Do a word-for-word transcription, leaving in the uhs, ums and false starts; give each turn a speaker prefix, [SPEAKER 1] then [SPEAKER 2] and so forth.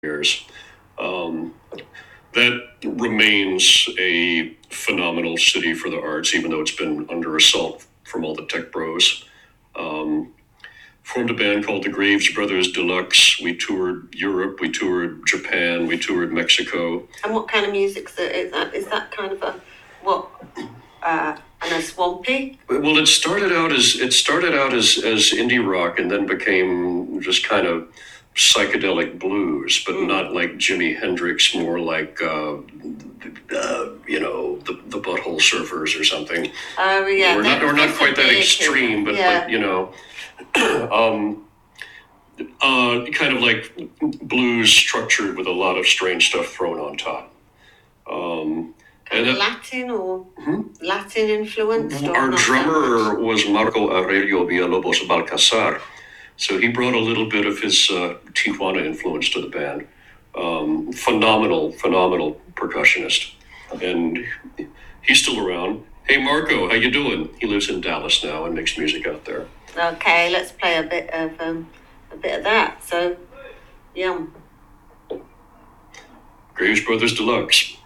[SPEAKER 1] years. Um, that remains a phenomenal city for the arts, even though it's been under assault from all the tech bros. Um, formed a band called the Graves Brothers Deluxe. We toured Europe, we toured Japan, we toured Mexico.
[SPEAKER 2] And what kind of music is that? Is that kind of a what? Uh, and a swampy?
[SPEAKER 1] Well, it started out as it started out as as indie rock, and then became just kind of psychedelic blues, but mm. not like Jimi Hendrix, more like uh, uh, you know the the Butthole Surfers or something.
[SPEAKER 2] Oh yeah,
[SPEAKER 1] we're not we're not quite that extreme, but, yeah. but you know, um, uh, kind of like blues structured with a lot of strange stuff thrown on top. Um,
[SPEAKER 2] Kind of Latin or hmm? Latin influenced? Or
[SPEAKER 1] our drummer was Marco Aurelio Villalobos Balcazar. So he brought a little bit of his uh, Tijuana influence to the band. Um, phenomenal, phenomenal percussionist. And he's still around. Hey, Marco, how you doing? He lives in Dallas now and makes music out there.
[SPEAKER 2] Okay, let's play a bit of um, a bit of that. So, yum.
[SPEAKER 1] Graves Brothers Deluxe.